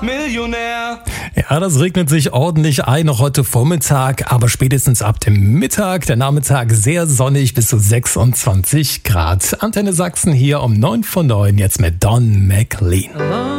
Millionär. Ja, das regnet sich ordentlich ein, noch heute Vormittag, aber spätestens ab dem Mittag, der Nachmittag sehr sonnig bis zu 26 Grad. Antenne Sachsen hier um 9 vor 9, jetzt mit Don McLean.